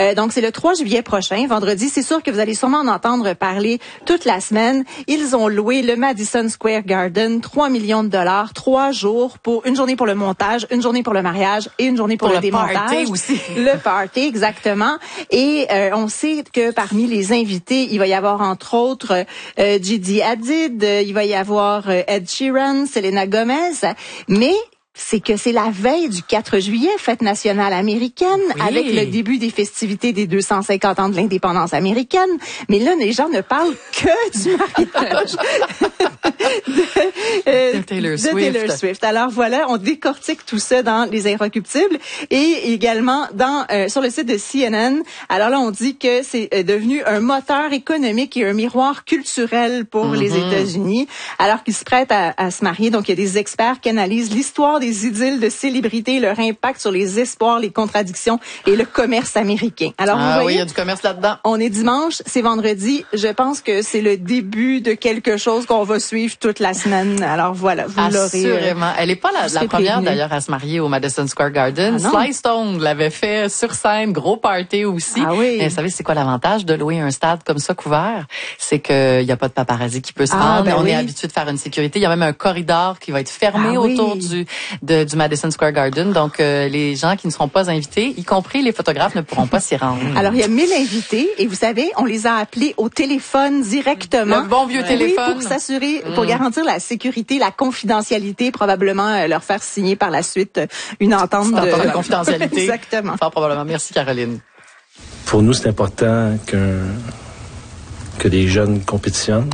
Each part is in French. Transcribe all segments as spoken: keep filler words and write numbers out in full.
Euh, donc, c'est le trois juillet prochain, vendredi. C'est sûr que vous allez sûrement en entendre parler toute la semaine. Ils ont loué le Madison Square Garden, trois millions de dollars, trois jours pour une journée pour le montage, une journée pour le mariage et une journée pour, pour le, le démontage. Party aussi. Le party, exactement. Et euh, on sait que parmi les invités, il va y avoir entre autres euh, Gigi Hadid, il va y avoir euh, Ed Sheeran, Selena Gomez, mais c'est que c'est la veille du quatre juillet, fête nationale américaine, oui. avec le début des festivités des deux cent cinquante ans de l'indépendance américaine. Mais là, les gens ne parlent que du mariage de, euh, de, Taylor, de Swift. Taylor Swift. Alors voilà, on décortique tout ça dans Les Inrecuptibles et également dans euh, sur le site de C N N. Alors là, on dit que c'est euh, devenu un moteur économique et un miroir culturel pour mm-hmm. les États-Unis, alors qu'ils se prêtent à, à se marier. Donc, il y a des experts qui analysent l'histoire des idylles de célébrités, leur impact sur les espoirs, les contradictions et le commerce américain. Alors, ah, vous voyez, oui, il y a du commerce là-dedans. On est dimanche, c'est vendredi. Je pense que c'est le début de quelque chose qu'on va suivre toute la semaine. Alors voilà, vous l'aurez. Assurément. Elle n'est pas la, la première prévenue. D'ailleurs à se marier au Madison Square Garden. Ah, Sly Stone l'avait fait sur scène, gros party aussi. Ah oui. Et vous savez, c'est quoi l'avantage de louer un stade comme ça couvert? C'est qu'il n'y a pas de paparazzi qui peut se ah, rendre. Ben on oui. est habitué de faire une sécurité. Il y a même un corridor qui va être fermé ah, autour oui. du De, du Madison Square Garden. Donc, euh, les gens qui ne seront pas invités, y compris les photographes, ne pourront pas s'y rendre. Alors, il y a mille invités et vous savez, on les a appelés au téléphone directement. Le bon vieux oui, téléphone. pour s'assurer, mm. pour garantir la sécurité, la confidentialité, probablement euh, leur faire signer par la suite une entente de, de... de confidentialité. Exactement. Fort probablement. Merci, Caroline. Pour nous, c'est important qu'un, que les jeunes compétitionnent.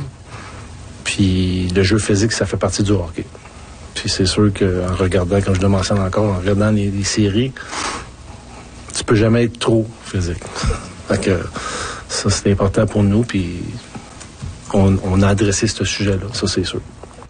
Puis le jeu physique, ça fait partie du hockey. Puis c'est sûr qu'en regardant, comme je le mentionne encore, en regardant les, les séries, tu peux jamais être trop physique. Fait que ça, c'est important pour nous, puis on, on a adressé ce sujet-là, ça c'est sûr.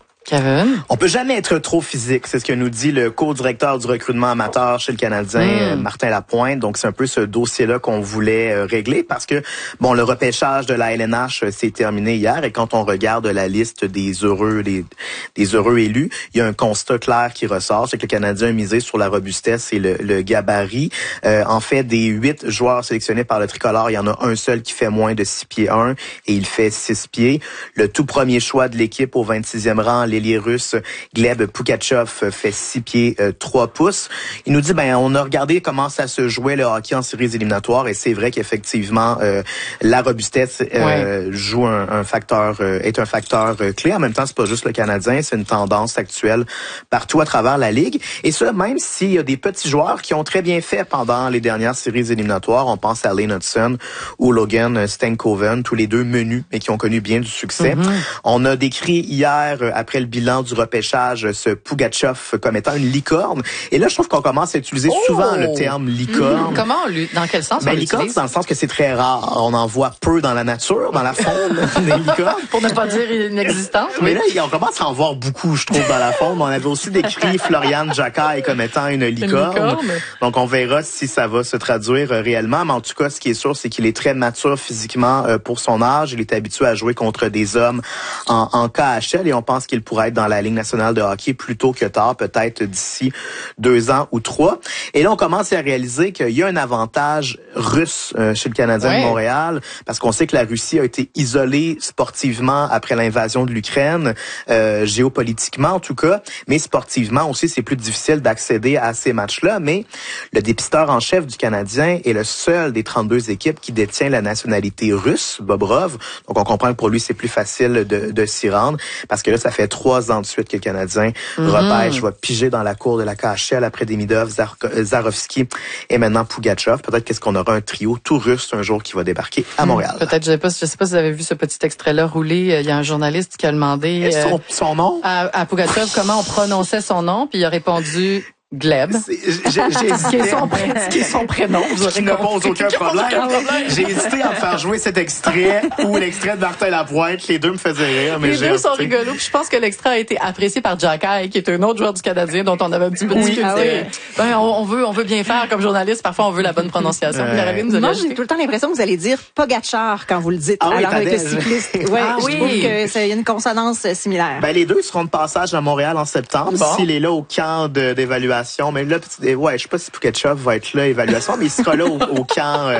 Kevin? On peut jamais être trop physique, c'est ce que nous dit le co-directeur du recrutement amateur chez le Canadien, mmh. euh, Martin Lapointe. Donc c'est un peu ce dossier-là qu'on voulait euh, régler parce que bon, le repêchage de la L N H euh, s'est terminé hier et quand on regarde la liste des heureux des, des heureux élus, il y a un constat clair qui ressort, c'est que le Canadien a misé sur la robustesse et le, le gabarit. Euh, en fait, des huit joueurs sélectionnés par le tricolore, il y en a un seul qui fait moins de six pieds un et il fait six pieds. Le tout premier choix de l'équipe au vingt-sixième rang, l'ailier russe Gleb Pugachev fait six pieds euh, trois pouces. Il nous dit ben on a regardé comment ça se jouait le hockey en séries éliminatoires et c'est vrai qu'effectivement euh, la robustesse euh, ouais. joue un, un facteur euh, est un facteur euh, clé. En même temps, c'est pas juste le Canadien, c'est une tendance actuelle partout à travers la ligue. Et ça, même s'il y a des petits joueurs qui ont très bien fait pendant les dernières séries éliminatoires, on pense à Lane Hudson ou Logan Stankoven, tous les deux menus et qui ont connu bien du succès. Mm-hmm. On a décrit hier euh, après le bilan du repêchage ce Pugachev comme étant une licorne. Et là, je trouve qu'on commence à utiliser oh! souvent le terme licorne. Mmh. Comment on lui, dans quel sens ben, on licorne, l'utilise? Dans le sens que c'est très rare. On en voit peu dans la nature, dans la faune des licornes. Pour ne pas dire inexistante. Mais là, on commence à en voir beaucoup, je trouve, dans la faune. On avait aussi décrit Floriane Jacquet comme étant une licorne. une licorne. Donc, on verra si ça va se traduire réellement. Mais en tout cas, ce qui est sûr, c'est qu'il est très mature physiquement pour son âge. Il est habitué à jouer contre des hommes en, en K H L et on pense qu'il pourrait être dans la Ligue nationale de hockey plus tôt que tard, peut-être d'ici deux ans ou trois. Et là, on commence à réaliser qu'il y a un avantage russe euh, chez le Canadien ouais. de Montréal, parce qu'on sait que la Russie a été isolée sportivement après l'invasion de l'Ukraine, euh, géopolitiquement en tout cas, mais sportivement aussi, c'est plus difficile d'accéder à ces matchs-là. Mais le dépisteur en chef du Canadien est le seul des trente-deux équipes qui détient la nationalité russe, Bobrov. Donc, on comprend que pour lui, c'est plus facile de, de s'y rendre, parce que là, ça fait trois ans de suite que le Canadien mm-hmm. repêche, va piger dans la cour de la K H L après Demidov, Zar- Zarovski et maintenant Pugachev. Peut-être qu'est-ce qu'on aura un trio tout russe un jour qui va débarquer à Montréal. Mmh, peut-être, je sais pas, je sais pas si vous avez vu ce petit extrait-là rouler. Il y a un journaliste qui a demandé euh, son, son nom à, à Pugachev oui. comment on prononçait son nom, puis il a répondu Gleb. J'ai, j'ai ce, qui est son pré- ce qui est son prénom. Je ne pose aucun problème. J'ai hésité à me faire jouer cet extrait ou l'extrait de Martin Lapointe. Les deux me faisaient rire. Mais les j'ai deux sont opté. rigolos. Puis je pense que l'extrait a été apprécié par Jacquet, qui est un autre joueur du Canadien dont on avait un petit peu discuté. Oui, ah oui. Ben, on, on veut, on veut bien faire comme journaliste. Parfois, on veut la bonne prononciation. Euh, Caroline, vous moi, avez j'ai tout le temps l'impression que vous allez dire Pogacar quand vous le dites. Ah oui, alors avec le cycliste. Ouais, ah je oui. trouve que c'est y a une consonance similaire. Ben, les deux seront de passage à Montréal en septembre. Bon. S'il est là au camp de, d'évaluation. Mais là, ouais, je sais pas si Pugachev va être là, évaluation, mais il sera là au, au camp. Euh,